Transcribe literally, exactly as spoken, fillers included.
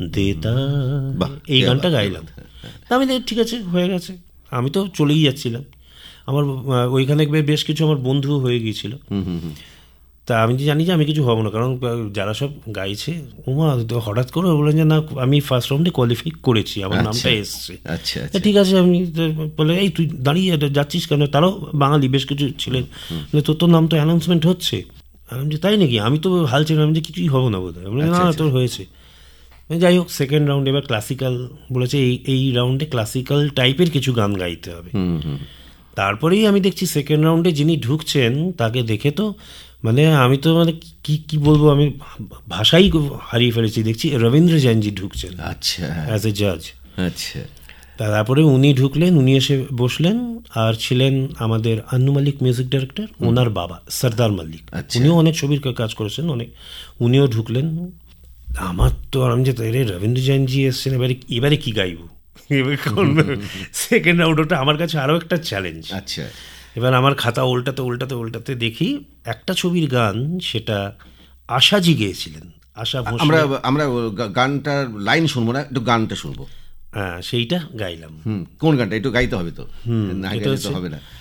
দেতা, এই গানটা গাইলাম। তা আমি ঠিক আছে, হয়ে গেছে, আমি তো চলেই যাচ্ছিলাম। আমার ওইখানে বেশ কিছু আমার বন্ধু হয়ে গিয়েছিল। তা আমি জানি যে আমি কিছু হব না, কারণ যারা সব গাইছে ওমা হঠাৎ করে বললেন যে না আমি ফার্স্ট রাউন্ডে কোয়ালিফাই করেছি, আমার নামটা এসছে। আচ্ছা, ঠিক আছে, আমি বলে এই তুই দাঁড়িয়ে যাচ্ছিস কেন? তারাও বাঙালি বেশ কিছু ছিলেন, তোর তোর নাম তো অ্যানাউন্সমেন্ট হচ্ছে। আমি যে তাই নাকি? আমি তো হাল ছিলাম, আমি যে কিছুই হবো না বোধ হয়। না তোর হয়েছে। যাই হোক, সেকেন্ড রাউন্ডে এবার ক্লাসিক্যাল বলেছে, এই এই রাউন্ডে ক্লাসিক্যাল টাইপের কিছু গান গাইতে হবে। তারপরেই আমি দেখছি সেকেন্ড রাউন্ডে যিনি ঢুকছেন তাকে দেখে তো মানে আমি তো মানে কি কি বলবো, আমি ভাষাই হারিয়ে ফেলেছি। দেখছি রবীন্দ্র জৈনজি ঢুকছেন, আচ্ছা, অ্যাজ এ জাজ। আচ্ছা, তারপরে উনি ঢুকলেন, উনি এসে বসলেন, আর ছিলেন আমাদের আন্নু মালিক মিউজিক ডাইরেক্টর, ওনার বাবা সর্দার মল্লিক, উনিও অনেক ছবির কাজ করেছেন অনেক, উনিও ঢুকলেন। আমার তো আমি যে রে রবীন্দ্র জৈনজি এসছেন, এবারে এবারে কি গাইব? সেকেন্ড রাউন্ড ওটা আমার কাছে আরও একটা চ্যালেঞ্জ। আচ্ছা, এবার আমার খাতা উল্টাতে উল্টাতে উল্টাতে দেখি একটা ছবির গান, সেটা আশাজি গেয়েছিলেন। আশা ভোঁসলে। আমরা আমরা গানটার লাইন শুনবো না, একটু গানটা শুনবো। হ্যাঁ, সেইটা গাইলাম। কোন গানটা? একটু গাইতে হবে তো, না গাইলে তো হবে না।